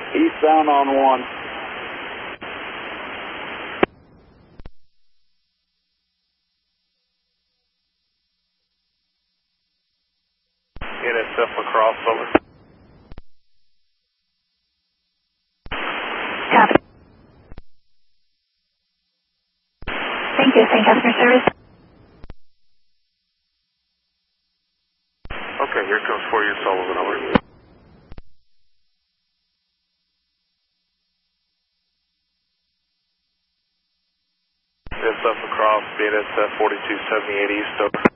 Eastbound on 1. NSF across, over. Copy. Thank you. Thank customer service. Okay, here comes 4U Sullivan, over. NSF across, BNSF 4278 East, over.